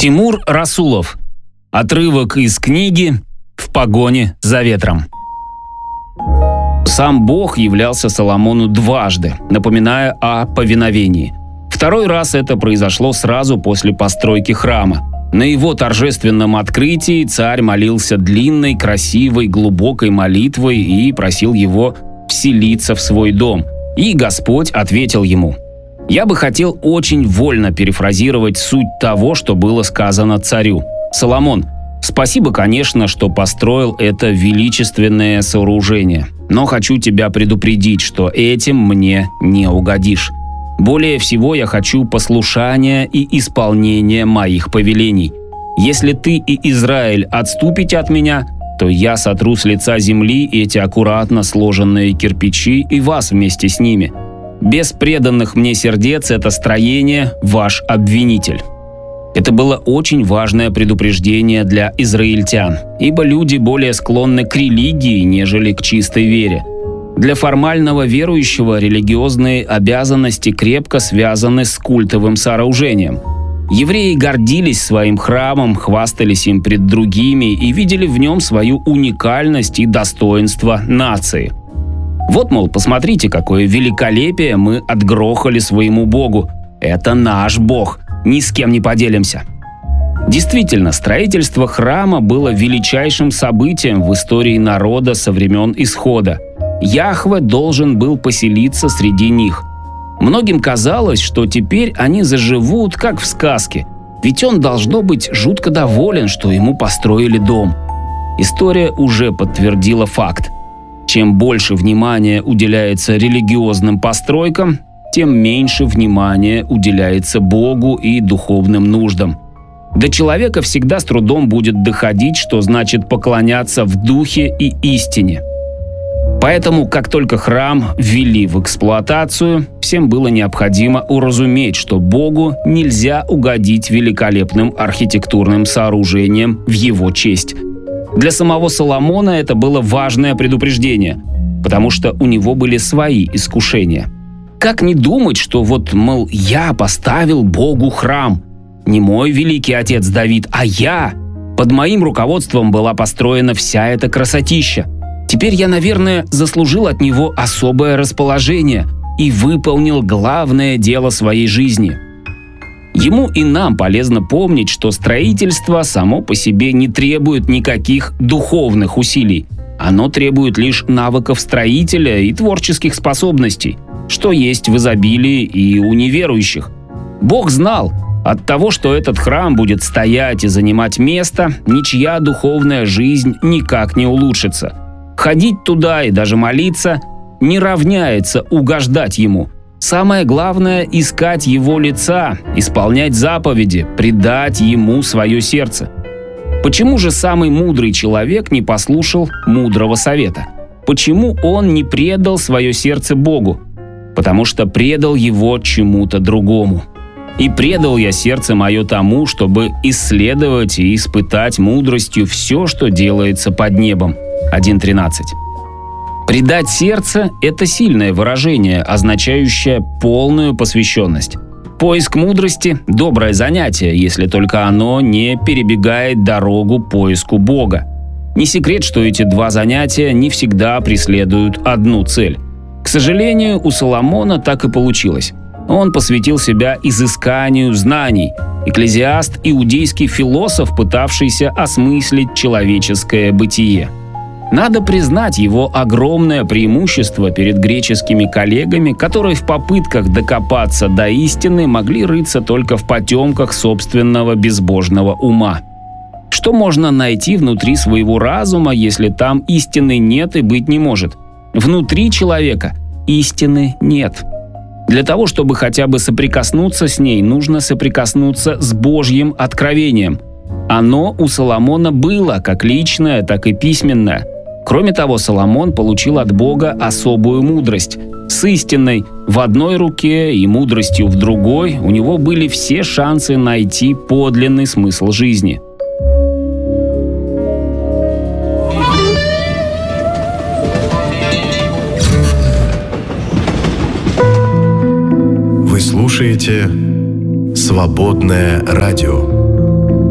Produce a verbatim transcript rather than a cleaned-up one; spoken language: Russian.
Тимур Расулов. Отрывок из книги «В погоне за ветром». Сам Бог являлся Соломону дважды, напоминая о повиновении. Второй раз это произошло сразу после постройки храма. На его торжественном открытии царь молился длинной, красивой, глубокой молитвой и просил его вселиться в свой дом. И Господь ответил ему. Я бы хотел очень вольно перефразировать суть того, что было сказано царю. «Соломон, спасибо, конечно, что построил это величественное сооружение, но хочу тебя предупредить, что этим мне не угодишь. Более всего я хочу послушания и исполнения моих повелений. Если ты и Израиль отступите от меня, то я сотру с лица земли эти аккуратно сложенные кирпичи и вас вместе с ними. Без преданных мне сердец это строение – ваш обвинитель». Это было очень важное предупреждение для израильтян, ибо люди более склонны к религии, нежели к чистой вере. Для формального верующего религиозные обязанности крепко связаны с культовым сооружением. Евреи гордились своим храмом, хвастались им пред другими и видели в нем свою уникальность и достоинство нации. Вот, мол, посмотрите, какое великолепие мы отгрохали своему Богу. Это наш Бог, ни с кем не поделимся. Действительно, строительство храма было величайшим событием в истории народа со времен Исхода. Яхве должен был поселиться среди них. Многим казалось, что теперь они заживут, как в сказке, ведь он, должно быть, жутко доволен, что ему построили дом. История уже подтвердила факт. Чем больше внимания уделяется религиозным постройкам, тем меньше внимания уделяется Богу и духовным нуждам. До человека всегда с трудом будет доходить, что значит поклоняться в духе и истине. Поэтому, как только храм ввели в эксплуатацию, всем было необходимо уразуметь, что Богу нельзя угодить великолепным архитектурным сооружением в его честь. Для самого Соломона это было важное предупреждение, потому что у него были свои искушения. Как не думать, что вот, мол, я поставил Богу храм, не мой великий отец Давид, а я. Под моим руководством была построена вся эта красотища. Теперь я, наверное, заслужил от него особое расположение и выполнил главное дело своей жизни. Ему и нам полезно помнить, что строительство само по себе не требует никаких духовных усилий. Оно требует лишь навыков строителя и творческих способностей, что есть в изобилии и у неверующих. Бог знал, от того, что этот храм будет стоять и занимать место, ничья духовная жизнь никак не улучшится. Ходить туда и даже молиться не равняется угождать ему. Самое главное – искать его лица, исполнять заповеди, предать ему свое сердце. Почему же самый мудрый человек не послушал мудрого совета? Почему он не предал свое сердце Богу? Потому что предал его чему-то другому. «И предал я сердце мое тому, чтобы исследовать и испытать мудростью все, что делается под небом». один тринадцать. Предать сердце – это сильное выражение, означающее полную посвященность. Поиск мудрости – доброе занятие, если только оно не перебегает дорогу поиску Бога. Не секрет, что эти два занятия не всегда преследуют одну цель. К сожалению, у Соломона так и получилось. Он посвятил себя изысканию знаний. Экклезиаст – иудейский философ, пытавшийся осмыслить человеческое бытие. Надо признать его огромное преимущество перед греческими коллегами, которые в попытках докопаться до истины могли рыться только в потемках собственного безбожного ума. Что можно найти внутри своего разума, если там истины нет и быть не может? Внутри человека истины нет. Для того, чтобы хотя бы соприкоснуться с ней, нужно соприкоснуться с Божьим откровением. Оно у Соломона было как личное, так и письменное. Кроме того, Соломон получил от Бога особую мудрость. С истиной в одной руке и мудростью в другой у него были все шансы найти подлинный смысл жизни. Вы слушаете «Свободное радио».